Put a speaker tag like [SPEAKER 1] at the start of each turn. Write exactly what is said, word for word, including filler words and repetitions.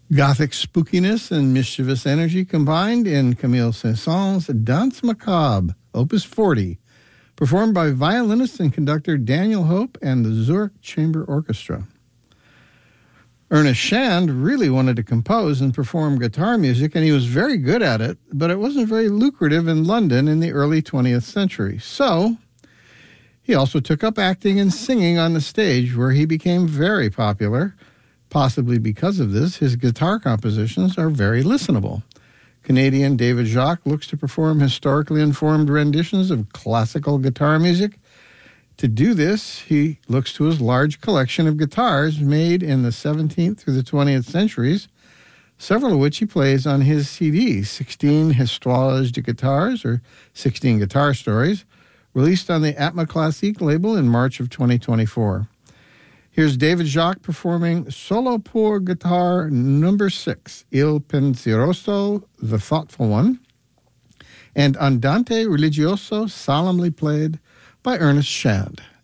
[SPEAKER 1] Gothic spookiness and mischievous energy combined in Camille Saint-Saëns' Danse Macabre, Opus forty, performed by violinist and conductor Daniel Hope and the Zurich Chamber Orchestra. Ernest Shand really wanted to compose and perform guitar music, and he was very good at it, but it wasn't very lucrative in London in the early twentieth century. So he also took up acting and singing on the stage, where he became very popular. Possibly because of this, his guitar compositions are very listenable. Canadian David Jacques looks to perform historically informed renditions of classical guitar music. To do this, he looks to his large collection of guitars made in the seventeenth through the twentieth centuries, several of which he plays on his C D, sixteen Histoires de Guitars, or sixteen Guitar Stories, released on the Atma Classique label in March of twenty twenty-four. Here's David Jacques performing Solo pour Guitar number six, Il Pensieroso, the Thoughtful One, and Andante Religioso, solemnly played by Ernest Shand.